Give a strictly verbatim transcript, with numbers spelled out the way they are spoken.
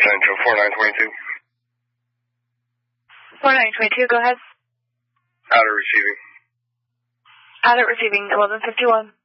Central, four nine twenty-two. four nine twenty-two, go ahead. Out of receiving. Out at receiving, eleven fifty-one.